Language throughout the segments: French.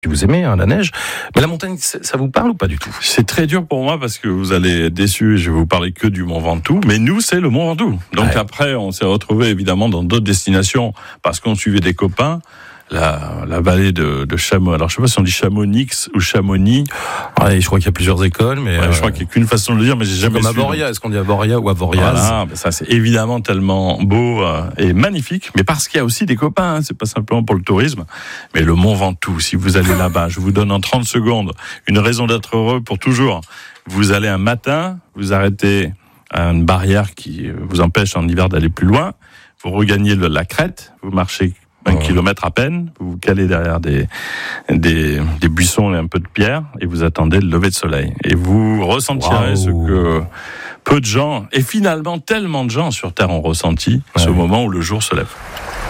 Vous aimez la neige, mais la montagne, ça vous parle ou pas du tout? C'est très dur pour moi parce que vous allez être déçus, je vais vous parler que du Mont Ventoux, mais nous c'est le Mont Ventoux. Donc après on s'est retrouvés évidemment dans d'autres destinations parce qu'on suivait des copains. La vallée de Chamonix. Alors, je sais pas si on dit Chamonix ou Chamonix. Ouais, je crois qu'il y a plusieurs écoles, mais je crois qu'il y a qu'une façon de le dire, mais j'ai jamais su. Comme Avoria. Est-ce qu'on dit Avoria ou Avoriaz? Voilà, ça c'est évidemment tellement beau et magnifique, mais parce qu'il y a aussi des copains, hein, c'est pas simplement pour le tourisme. Mais le Mont Ventoux, si vous allez là-bas, je vous donne en 30 secondes une raison d'être heureux pour toujours. Vous allez un matin, vous arrêtez à une barrière qui vous empêche en hiver d'aller plus loin, vous regagnez la crête, vous marchez 1 kilomètre à peine, vous vous calez derrière des buissons et un peu de pierre, et vous attendez le lever de soleil. Et vous ressentirez ce que peu de gens, et finalement tellement de gens sur Terre ont ressenti, ce moment où le jour se lève.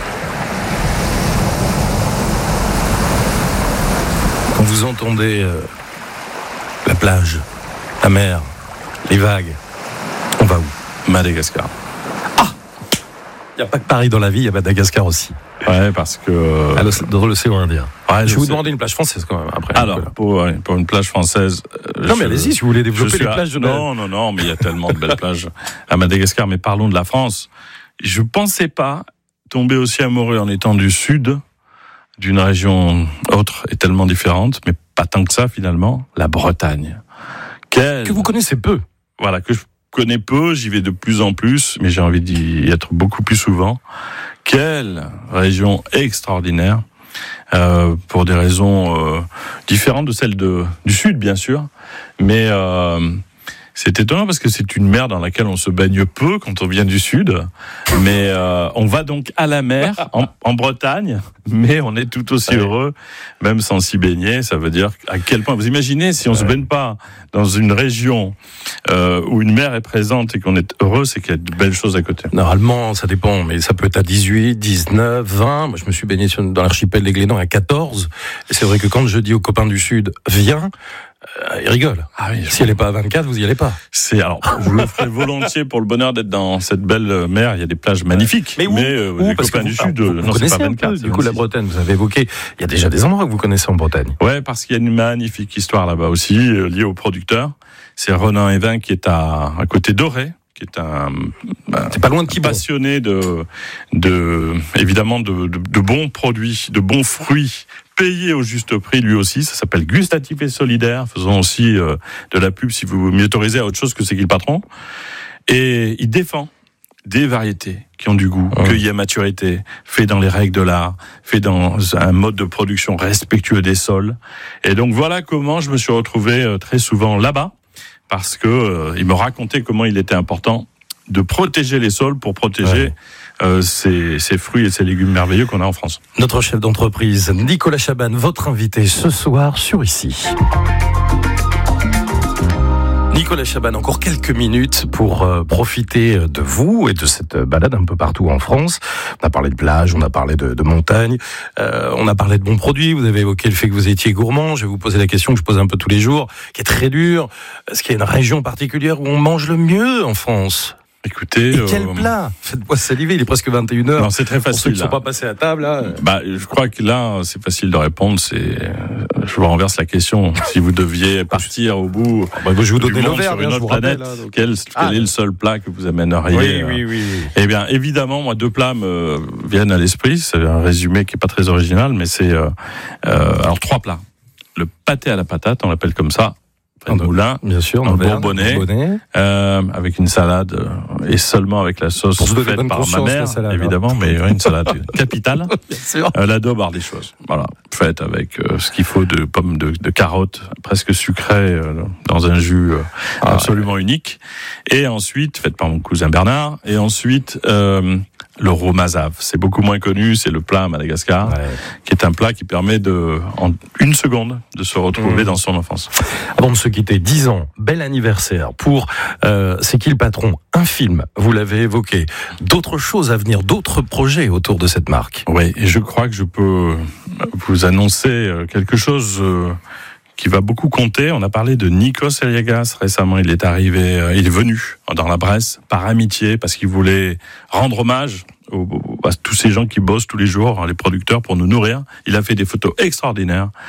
Quand vous entendez la plage, la mer, les vagues, on va où? Madagascar. Il n'y a pas que Paris dans la vie, il y a Madagascar aussi. Ouais, parce que... Dans l'océan Indien. Ouais, je vais vous demander une plage française quand même, après. Alors, pour une plage française... non, mais allez-y, si vous voulez développer les plages de Non, mais il y a tellement de belles plages à Madagascar. Mais parlons de la France. Je pensais pas tomber aussi amoureux en étant du sud, d'une région autre et tellement différente, mais pas tant que ça, finalement, la Bretagne. Que vous connaissez peu. Voilà, que je connais peu, j'y vais de plus en plus, mais j'ai envie d'y être beaucoup plus souvent. Quelle région extraordinaire, pour des raisons différentes de celles du sud, bien sûr, mais c'est étonnant parce que c'est une mer dans laquelle on se baigne peu quand on vient du sud, mais on va donc à la mer en Bretagne, mais on est tout aussi heureux, même sans s'y baigner. Ça veut dire à quel point, vous imaginez, si on se baigne pas dans une région où une mer est présente et qu'on est heureux, c'est qu'il y a de belles choses à côté. Normalement, ça dépend, mais ça peut être à 18, 19, 20. Moi, je me suis baigné dans l'archipel des Glénans à 14. Et c'est vrai que quand je dis aux copains du Sud, viens, ils rigolent. Si elle n'est pas à 24, vous y allez pas. Alors, je le ferai volontiers pour le bonheur d'être dans cette belle mer. Il y a des plages magnifiques. Mais les copains du Sud, non, c'est pas 24. Du coup, la Bretagne, vous avez évoqué. Il y a déjà des endroits que vous connaissez en Bretagne. Ouais, parce qu'il y a une magnifique histoire là-bas aussi, liée au producteur. C'est Renan Evin qui est à côté d'Auray, qui est c'est pas loin de Quiberon, passionné évidemment de bons produits, de bons fruits, payés au juste prix lui aussi. Ça s'appelle Gustatif et Solidaire. Faisons aussi de la pub si vous m'y autorisez à autre chose que c'est qui le patron. Et il défend des variétés qui ont du goût, cueillies à maturité, fait dans les règles de l'art, fait dans un mode de production respectueux des sols. Et donc voilà comment je me suis retrouvé très souvent là-bas, parce que il me racontait comment il était important de protéger les sols pour protéger ces fruits et ces légumes merveilleux qu'on a en France. Notre chef d'entreprise, Nicolas Chaban, votre invité ce soir sur Ici. Nicolas Chaban, encore quelques minutes pour profiter de vous et de cette balade un peu partout en France. On a parlé de plage, on a parlé de montagne, on a parlé de bons produits, vous avez évoqué le fait que vous étiez gourmand. Je vais vous poser la question que je pose un peu tous les jours, qui est très dure. Est-ce qu'il y a une région particulière où on mange le mieux en France ? Écoutez, et quel plat? Faites-moi saliver, il est presque 21h. Non, c'est très facile. Pour ceux qui ne sont pas passés à table, là. Je crois que là, c'est facile de répondre. Je vous renverse la question. Si vous deviez partir au bout je vous du monde sur une autre planète, quel est le seul plat que vous amèneriez? Oui. Eh bien, évidemment, moi, 2 plats me viennent à l'esprit. C'est un résumé qui est pas très original, mais c'est alors 3 plats. Le pâté à la patate, on l'appelle comme ça. Moulin, bien sûr, dans le Bourbonnais, avec une salade et seulement avec la sauce faite par ma mère, évidemment, mais une salade capitale. L'adobe art des choses, voilà, faite avec ce qu'il faut de pommes de carottes presque sucrées dans un jus absolument unique, et ensuite faite par mon cousin Bernard, et ensuite le romazave. C'est beaucoup moins connu, c'est le plat à Madagascar, qui est un plat qui permet en 1 seconde de se retrouver dans son enfance. Avant de se quitter, 10 ans, bel anniversaire pour C'est qui le patron? Un film, vous l'avez évoqué. D'autres choses à venir, d'autres projets autour de cette marque? Oui, et je crois que je peux vous annoncer quelque chose qui va beaucoup compter. On a parlé de Nikos Aliagas récemment. Il est venu dans la Bresse par amitié, parce qu'il voulait rendre hommage à tous ces gens qui bossent tous les jours, les producteurs, pour nous nourrir. Il a fait des photos extraordinaires.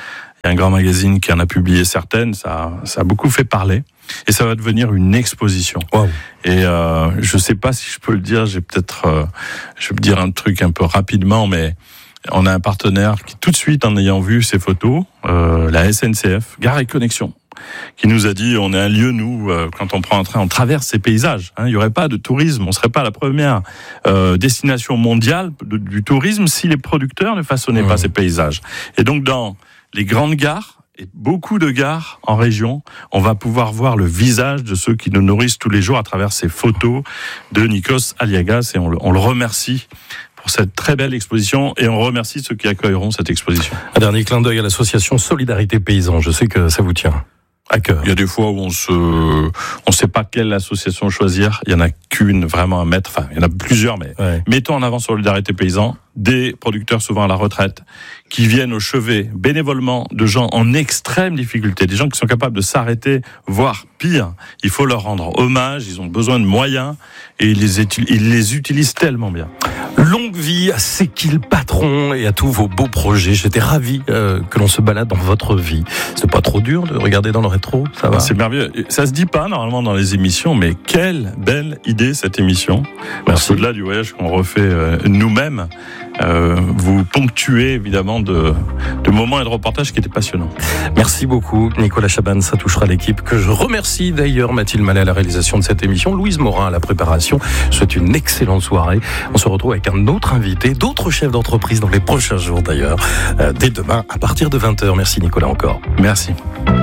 Il y a un grand magazine qui en a publié certaines. Ça a beaucoup fait parler. Et ça va devenir une exposition. Wow. Et je sais pas si je peux le dire. Je vais dire un truc un peu rapidement, mais on a un partenaire qui, tout de suite, en ayant vu ces photos, la SNCF, Gare et Connexion, qui nous a dit, on est un lieu, nous, quand on prend un train, on traverse ces paysages. Il n'y aurait pas de tourisme, on serait pas la première destination mondiale du tourisme si les producteurs ne façonnaient pas ces paysages. Et donc, dans les grandes gares, et beaucoup de gares en région, on va pouvoir voir le visage de ceux qui nous nourrissent tous les jours à travers ces photos de Nikos Aliagas, et on le remercie pour cette très belle exposition, et on remercie ceux qui accueilleront cette exposition. Un dernier clin d'œil à l'association Solidarité Paysan, je sais que ça vous tient à cœur. Il y a des fois où on sait pas quelle association choisir, il y en a qu'une vraiment à mettre, enfin il y en a plusieurs, mais mettons en avant Solidarité Paysan, des producteurs souvent à la retraite, qui viennent au chevet bénévolement de gens en extrême difficulté, des gens qui sont capables de s'arrêter, voire pire. Il faut leur rendre hommage, ils ont besoin de moyens, et ils les utilisent tellement bien. Longue vie à Sekil Patron et à tous vos beaux projets. J'étais ravi que l'on se balade dans votre vie. C'est pas trop dur de regarder dans le rétro, ça va? C'est merveilleux. Ça se dit pas normalement dans les émissions, mais quelle belle idée cette émission. Merci. Au-delà du voyage qu'on refait nous-mêmes, vous ponctuez évidemment de moments et de reportages qui étaient passionnants. Merci beaucoup Nicolas Chaban, ça touchera l'équipe que je remercie d'ailleurs, Mathilde Mallet à la réalisation de cette émission, Louise Morin à la préparation. Je souhaite une excellente soirée. On se retrouve avec un autre invité, d'autres chefs d'entreprise dans les prochains jours d'ailleurs, dès demain à partir de 20h. Merci Nicolas encore. Merci.